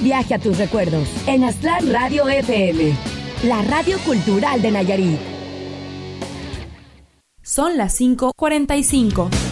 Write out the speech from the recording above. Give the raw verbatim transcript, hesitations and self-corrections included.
Viaje a tus recuerdos en Aztlán Radio F M, la radio cultural de Nayarit. Son las cinco cuarenta y cinco.